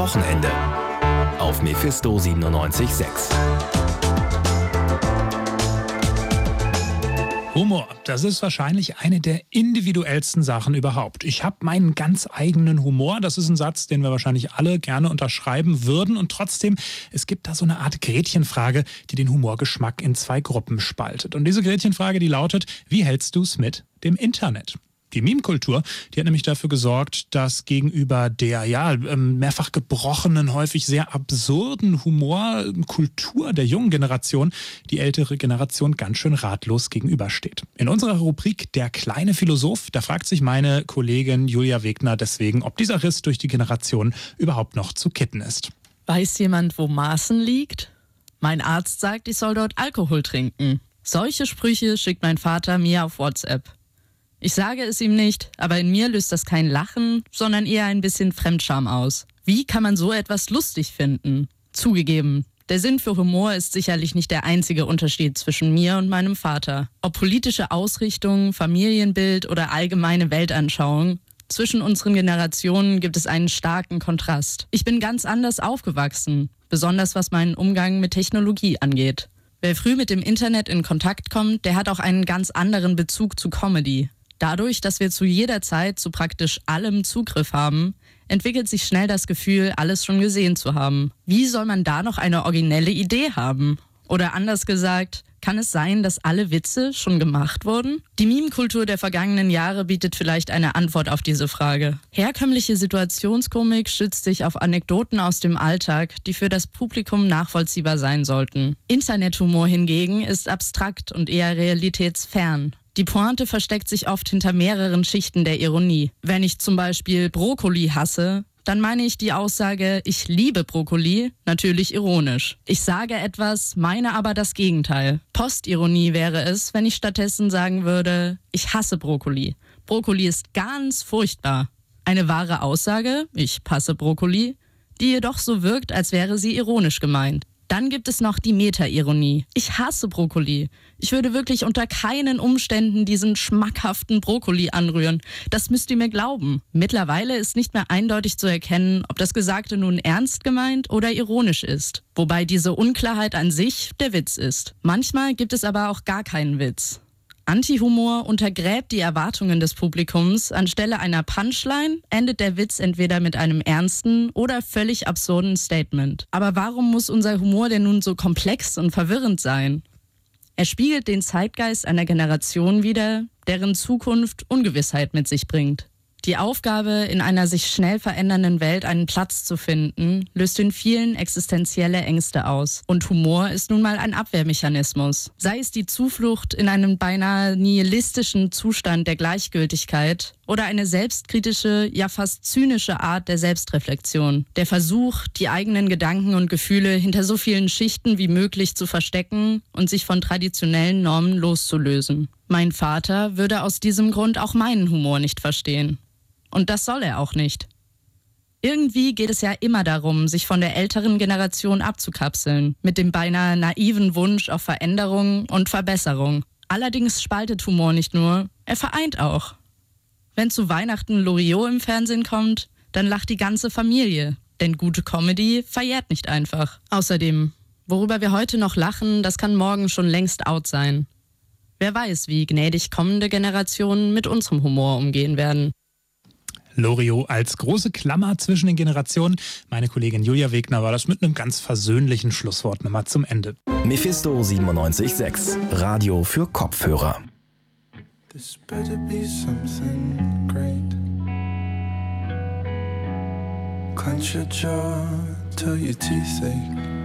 Wochenende auf Mephisto 97.6. Humor, das ist wahrscheinlich eine der individuellsten Sachen überhaupt. Ich habe meinen ganz eigenen Humor. Das ist ein Satz, den wir wahrscheinlich alle gerne unterschreiben würden. Und trotzdem, es gibt da so eine Art Gretchenfrage, die den Humorgeschmack in 2 Gruppen spaltet. Und diese Gretchenfrage, die lautet: Wie hältst du es mit dem Internet? Die Meme-Kultur, die hat nämlich dafür gesorgt, dass gegenüber der mehrfach gebrochenen, häufig sehr absurden Humorkultur der jungen Generation die ältere Generation ganz schön ratlos gegenübersteht. In unserer Rubrik Der kleine Philosoph, da fragt sich meine Kollegin Julia Wegner deswegen, ob dieser Riss durch die Generation überhaupt noch zu kitten ist. Weiß jemand, wo Maßen liegt? Mein Arzt sagt, ich soll dort Alkohol trinken. Solche Sprüche schickt mein Vater mir auf WhatsApp. Ich sage es ihm nicht, aber in mir löst das kein Lachen, sondern eher ein bisschen Fremdscham aus. Wie kann man so etwas lustig finden? Zugegeben, der Sinn für Humor ist sicherlich nicht der einzige Unterschied zwischen mir und meinem Vater. Ob politische Ausrichtung, Familienbild oder allgemeine Weltanschauung, zwischen unseren Generationen gibt es einen starken Kontrast. Ich bin ganz anders aufgewachsen, besonders was meinen Umgang mit Technologie angeht. Wer früh mit dem Internet in Kontakt kommt, der hat auch einen ganz anderen Bezug zu Comedy. Dadurch, dass wir zu jeder Zeit zu praktisch allem Zugriff haben, entwickelt sich schnell das Gefühl, alles schon gesehen zu haben. Wie soll man da noch eine originelle Idee haben? Oder anders gesagt, kann es sein, dass alle Witze schon gemacht wurden? Die Meme-Kultur der vergangenen Jahre bietet vielleicht eine Antwort auf diese Frage. Herkömmliche Situationskomik stützt sich auf Anekdoten aus dem Alltag, die für das Publikum nachvollziehbar sein sollten. Internethumor hingegen ist abstrakt und eher realitätsfern. Die Pointe versteckt sich oft hinter mehreren Schichten der Ironie. Wenn ich zum Beispiel Brokkoli hasse, dann meine ich die Aussage, ich liebe Brokkoli, natürlich ironisch. Ich sage etwas, meine aber das Gegenteil. Postironie wäre es, wenn ich stattdessen sagen würde, ich hasse Brokkoli. Brokkoli ist ganz furchtbar. Eine wahre Aussage, ich hasse Brokkoli, die jedoch so wirkt, als wäre sie ironisch gemeint. Dann gibt es noch die Meta-Ironie. Ich hasse Brokkoli. Ich würde wirklich unter keinen Umständen diesen schmackhaften Brokkoli anrühren. Das müsst ihr mir glauben. Mittlerweile ist nicht mehr eindeutig zu erkennen, ob das Gesagte nun ernst gemeint oder ironisch ist. Wobei diese Unklarheit an sich der Witz ist. Manchmal gibt es aber auch gar keinen Witz. Anti-Humor untergräbt die Erwartungen des Publikums. Anstelle einer Punchline endet der Witz entweder mit einem ernsten oder völlig absurden Statement. Aber warum muss unser Humor denn nun so komplex und verwirrend sein? Er spiegelt den Zeitgeist einer Generation wider, deren Zukunft Ungewissheit mit sich bringt. Die Aufgabe, in einer sich schnell verändernden Welt einen Platz zu finden, löst in vielen existenzielle Ängste aus. Und Humor ist nun mal ein Abwehrmechanismus. Sei es die Zuflucht in einen beinahe nihilistischen Zustand der Gleichgültigkeit oder eine selbstkritische, ja fast zynische Art der Selbstreflexion. Der Versuch, die eigenen Gedanken und Gefühle hinter so vielen Schichten wie möglich zu verstecken und sich von traditionellen Normen loszulösen. Mein Vater würde aus diesem Grund auch meinen Humor nicht verstehen. Und das soll er auch nicht. Irgendwie geht es ja immer darum, sich von der älteren Generation abzukapseln, mit dem beinahe naiven Wunsch auf Veränderung und Verbesserung. Allerdings spaltet Humor nicht nur, er vereint auch. Wenn zu Weihnachten Loriot im Fernsehen kommt, dann lacht die ganze Familie, denn gute Comedy verjährt nicht einfach. Außerdem, worüber wir heute noch lachen, das kann morgen schon längst out sein. Wer weiß, wie gnädig kommende Generationen mit unserem Humor umgehen werden. Loriot als große Klammer zwischen den Generationen. Meine Kollegin Julia Wegner war das mit einem ganz versöhnlichen Schlusswort nochmal zum Ende. Mephisto 97.6, Radio für Kopfhörer. This better be something great. Clench your jaw till your teeth ache.